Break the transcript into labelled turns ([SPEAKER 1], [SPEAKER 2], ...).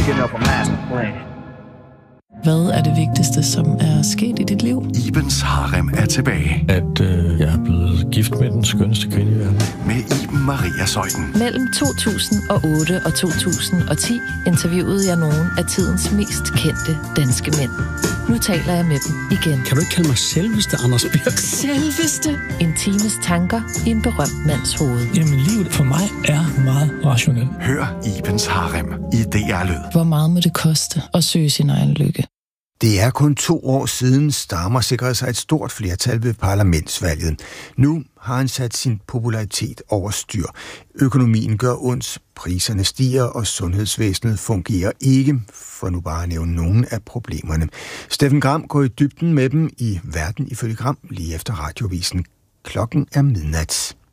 [SPEAKER 1] thinking of a master plan.
[SPEAKER 2] Hvad er det vigtigste, som er sket i dit liv?
[SPEAKER 3] Ibens Harem er tilbage.
[SPEAKER 4] At jeg er blevet gift med den skønneste kvinde i verden.
[SPEAKER 3] Med Iben Maria Zeuthen.
[SPEAKER 2] Mellem 2008 og 2010 interviewede jeg nogle af tidens mest kendte danske mænd. Nu taler jeg med dem igen.
[SPEAKER 5] Kan du ikke kalde mig selveste Anders Birk?
[SPEAKER 2] Selveste? En times tanker i en berømt mands hoved.
[SPEAKER 6] Jamen, livet for mig er meget rationelt.
[SPEAKER 3] Hør Ibens Harem i DR Lyd.
[SPEAKER 2] Hvor meget må det koste at søge sin egen lykke?
[SPEAKER 7] Det er kun 2 år siden Starmer sikrede sig et stort flertal ved parlamentsvalget. Nu har han sat sin popularitet over styr. Økonomien gør ondt, priserne stiger, og sundhedsvæsenet fungerer ikke, for nu bare at nævne nogle af problemerne. Steffen Gram går i dybden med dem i Verden ifølge Gram lige efter radiovisen. Klokken er midnat.